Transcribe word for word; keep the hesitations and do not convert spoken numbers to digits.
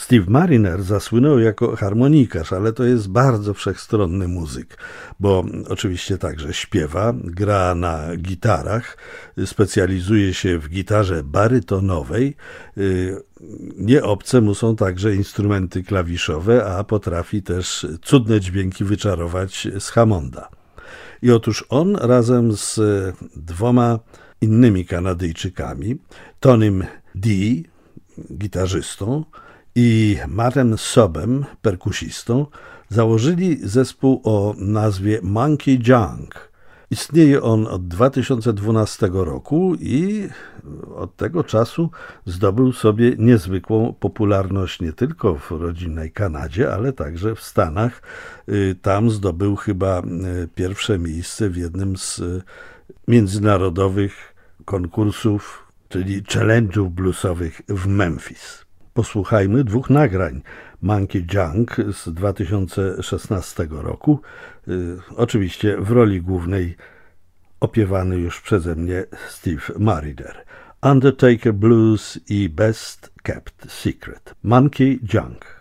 Steve Mariner zasłynął jako harmonikarz, ale to jest bardzo wszechstronny muzyk, bo oczywiście także śpiewa, gra na gitarach, specjalizuje się w gitarze barytonowej. Nie obce mu są także instrumenty klawiszowe, a potrafi też cudne dźwięki wyczarować z Hammonda. I otóż on razem z dwoma innymi Kanadyjczykami, Tonym D., gitarzystą, i Mattem Sobem, perkusistą, założyli zespół o nazwie Monkey Junk. Istnieje on od dwa tysiące dwunastego roku i od tego czasu zdobył sobie niezwykłą popularność nie tylko w rodzinnej Kanadzie, ale także w Stanach. Tam zdobył chyba pierwsze miejsce w jednym z międzynarodowych konkursów, czyli challenge'ów bluesowych w Memphis. Posłuchajmy dwóch nagrań Monkey Junk z dwa tysiące szesnastego roku, yy, oczywiście w roli głównej opiewany już przeze mnie Steve Mariner. Undertaker Blues i Best Kept Secret. Monkey Junk.